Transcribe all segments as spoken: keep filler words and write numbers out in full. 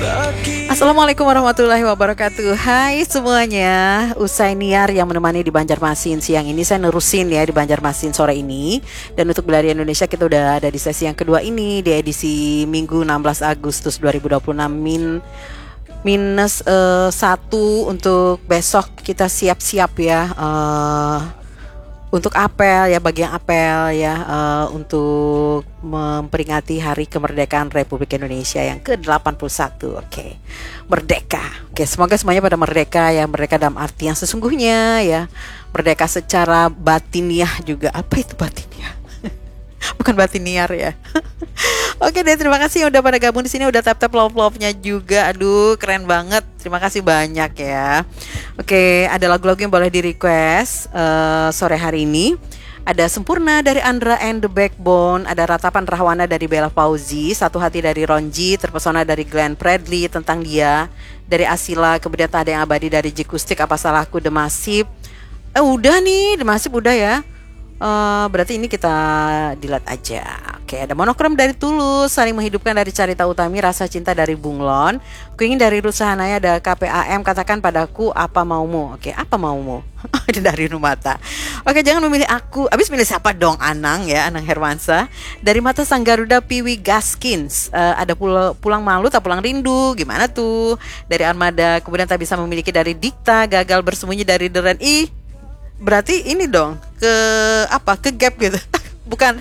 Assalamualaikum warahmatullahi wabarakatuh. Hai semuanya. Usai Niar yang menemani di Banjarmasin siang ini, saya nerusin ya di Banjarmasin sore ini. Dan untuk Berlari Indonesia kita udah ada di sesi yang kedua ini, di edisi Minggu enam belas Agustus dua ribu dua puluh enam min minus uh, satu. Untuk besok kita siap-siap ya uh, untuk apel ya, bagian apel ya, uh, untuk memperingati Hari Kemerdekaan Republik Indonesia yang ke delapan puluh satu. Oke, okay. Merdeka. Oke, okay, semoga semuanya pada merdeka ya, merdeka dalam arti yang sesungguhnya ya, merdeka secara batiniah juga. Apa itu batiniah? Bukan batiniar ya. Oke deh, terima kasih yang udah pada gabung di sini, udah tap tap love love nya juga. Aduh, keren banget. Terima kasih banyak ya. Oke, ada lagu-lagu yang boleh di request uh, sore hari ini. Ada Sempurna dari Andra and the Backbone, ada Ratapan Rahwana dari Bella Fauzi, Satu Hati dari Ronji, Terpesona dari Glenn Fredly, Tentang Dia dari Asila, kemudian Tak Ada Yang Abadi dari Jikustik, Apa Salahku, The Massive. Eh udah nih, The Massive udah ya. Uh, berarti ini kita delete aja. Oke, ada Monokrom dari Tulus, Saling Menghidupkan dari Carita Utami, Rasa Cinta dari Bunglon, Kuingin dari Ruth Sahanaya, ada K P A M, Katakan Padaku Apa Maumu. Oke, apa maumu? Dari Numata. Oke, jangan memilih aku. Abis milih siapa dong? Anang ya, Anang Hermansa. Dari Mata Sang Garuda, Piwi Gaskins. uh, Ada pula, Pulang Malu Tak Pulang Rindu. Gimana tuh? Dari Armada. Kemudian Tak Bisa Memiliki dari Dikta, Gagal Bersembunyi dari Deren. Ih, berarti ini dong ke apa ke gap gitu. Bukan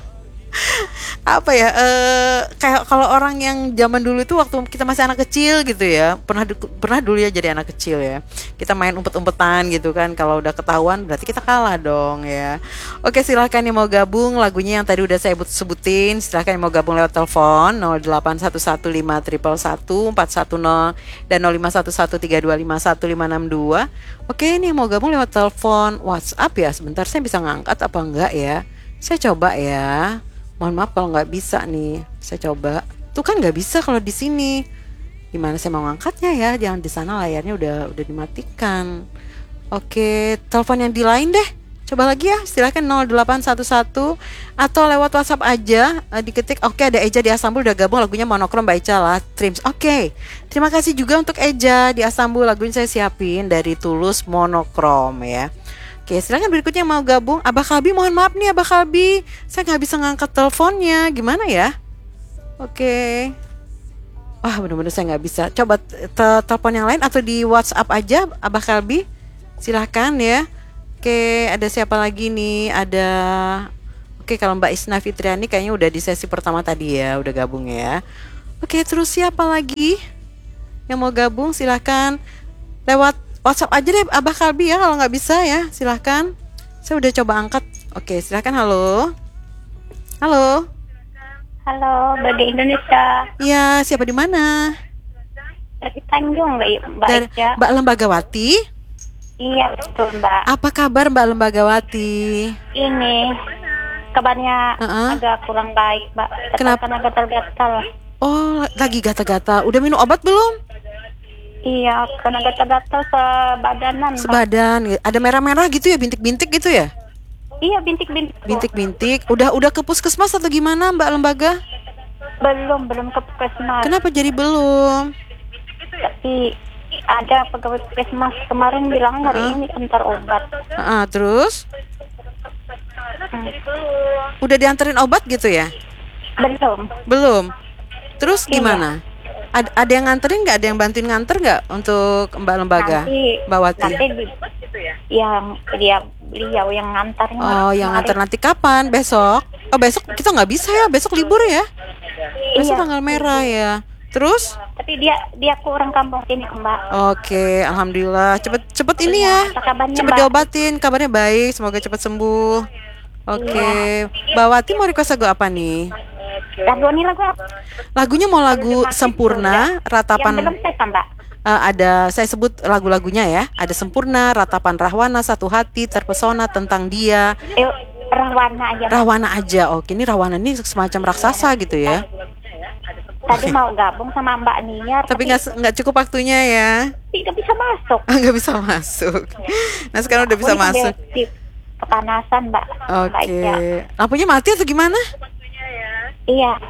apa ya, uh, kayak kalau orang yang zaman dulu itu waktu kita masih anak kecil gitu ya, pernah pernah dulu ya jadi anak kecil ya, kita main umpet-umpetan gitu kan, kalau udah ketahuan berarti kita kalah dong ya. Oke, silahkan yang mau gabung, lagunya yang tadi udah saya sebutin, silahkan yang mau gabung lewat telepon nol delapan satu satu lima satu satu empat satu nol dan nol lima satu satu tiga dua lima satu lima enam dua. Oke, ini yang mau gabung lewat telepon WhatsApp ya, sebentar saya bisa ngangkat apa enggak ya, saya coba ya. Mohon maaf kalau nggak bisa nih, saya coba. Tuh kan nggak bisa kalau di sini. Gimana saya mau ngangkatnya ya? Jangan di sana, layarnya udah udah dimatikan. Oke, telepon yang di lain deh. Coba lagi ya, silakan nol delapan satu satu atau lewat WhatsApp aja, uh, diketik. Oke, ada Eja di Istanbul udah gabung, lagunya Monokrom Mbak Eja lah, Trims. Oke, terima kasih juga untuk Eja di Istanbul, lagunya saya siapin dari Tulus, Monokrom ya. Oke, silakan berikutnya mau gabung. Abah Kalbi, mohon maaf nih Abah Kalbi, saya nggak bisa ngangkat teleponnya, gimana ya? Oke, wah bener-bener saya nggak bisa. Coba te- telepon yang lain atau di WhatsApp aja Abah Kalbi, silahkan ya. Oke, ada siapa lagi nih? Ada, oke kalau Mbak Isna Fitriani kayaknya udah di sesi pertama tadi ya, udah gabung ya. Oke, terus siapa lagi yang mau gabung? Silahkan lewat WhatsApp aja deh Abah Kalbi ya, kalau nggak bisa ya silahkan. Saya udah coba angkat. Oke, silahkan. Halo. Halo. Halo, Bagi Indonesia. Iya, siapa di mana? Dari Tanjung, Mbak Dari Eja. Mbak Lembagawati. Iya, betul Mbak. Apa kabar Mbak Lembagawati? Ini kabarnya Uh-uh. agak kurang baik, Mbak. Kenapa? Karena gatal-gatal. Oh, lagi gatal-gatal. Udah minum obat belum? Iya, karena gatal-gatal sebadanan, Mbak. Sebadan. Ada merah-merah gitu ya, bintik-bintik gitu ya? Iya, bintik-bintik. Bintik-bintik. Udah udah ke puskesmas atau gimana Mbak Lembaga? Belum, belum ke puskesmas. Kenapa jadi belum? Tapi ada pegawai puskesmas kemarin bilang hari Uh-uh. ini antar obat. Uh-uh, terus? Hmm. Udah dianterin obat gitu ya? Belum. Belum. Terus Iya. gimana? Ada, ada yang nganterin nggak? Ada yang bantuin nganter nggak untuk Mbak Lembaga? Nanti, Mbak Wati? nanti di, yang dia beliau yang ngantarnya. Oh, yang nganter kemarin. nanti kapan? Besok? Oh, besok kita nggak bisa ya? Besok libur ya? Besok Iya. tanggal merah ya. Terus? Tapi dia dia ke orang kampung sini, Mbak. Oke, alhamdulillah. Cepet cepet ini ya. Apa kabarnya, Cepet Mbak? diobatin. Kabarnya baik. Semoga cepet sembuh. Oke, Mbak Wati mau request lagu apa nih? Lagu ini lagu apa? Lagunya mau lagu Sempurna, Yang Ratapan. belum saya Mbak. Uh, ada, saya sebut lagu-lagunya ya. Ada Sempurna, Ratapan Rahwana, Satu Hati, Terpesona, Tentang Dia. Eh, Rahwana aja. Mbak. Rahwana aja. Oke, ini Rahwana ini semacam raksasa gitu ya. Tadi mau gabung sama Mbak Nia, Tapi nggak nggak cukup waktunya ya. tidak bisa masuk. Nggak bisa masuk. Nah sekarang udah bisa Aku ini masuk. sambil di Kepanasan, Mbak. Mbak Oke. Ija. Lampunya mati atau gimana? Iya.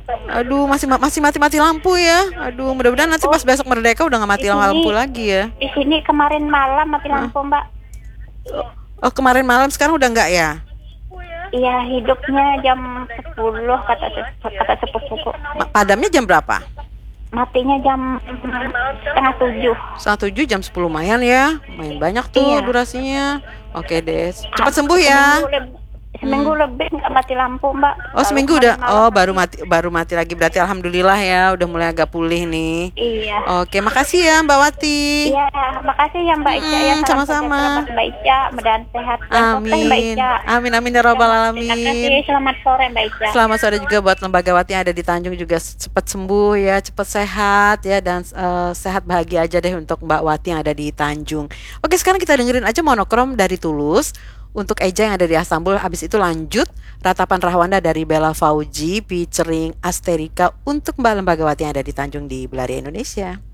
Aduh, masih ma- masih mati-mati lampu ya. Aduh, mudah-mudahan nanti pas besok merdeka udah nggak mati Di sini, lampu lagi ya. di sini kemarin malam mati lampu, Mbak. Oh, kemarin malam, sekarang udah nggak ya? Iya, hidupnya jam sepuluh kata kata sepupuku. Ma- Padamnya jam berapa? Matinya jam setengah tujuh. Setengah tujuh, jam sepuluh, lumayan ya. Lumayan banyak tuh Iya. durasinya. Oke deh, cepat sembuh ya. Seminggu, leb- seminggu lebih nggak mati lampu, Mbak. Oh, Kalau seminggu kemarin udah. malam Oh, baru mati baru mati lagi, berarti alhamdulillah ya, udah mulai agak pulih nih. Iya. Oke, makasih ya Mbak Wati. Iya, makasih ya Mbak Ica ya. Mm, Salam sama-sama. sejahtera Mbak Ica, mudah sehat dan sukses Mbak Amin. Ica. Amin amin ya rabbal Terima kasih, alamin. selamat sore Mbak Ica. Selamat sore juga buat Lembagawati yang ada di Tanjung, juga cepat sembuh ya, cepat sehat ya, dan eh, sehat bahagia aja deh untuk Mbak Wati yang ada di Tanjung. Oke, sekarang kita dengerin aja Monokrom dari Tulus untuk Eja yang ada di Istanbul. Habis itu lanjut Ratapan Rahwanda dari Bella Fauji featuring Asterika untuk Mbak Lembagawati yang ada di Tanjung di Belaria Indonesia.